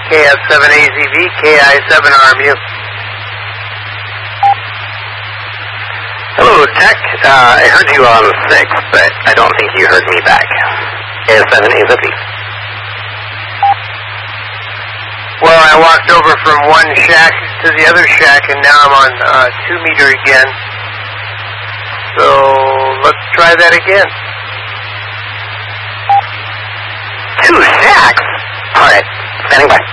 KF7AZV, KI7RMU. Hello, Tech. I heard you on 6, but I don't think you heard me back. KF7AZV. Well, I walked over from one shack to the other shack, and now I'm on 2 meter again. So let's try that again. 2 shacks? Alright, standing by.